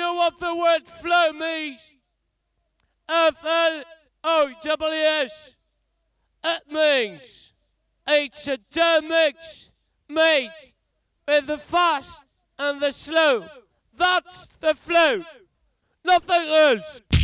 know what the word flow means? F-L-O-W-S. It means it's a dough mix made with the fast and the slow. That's the flow. Nothing else.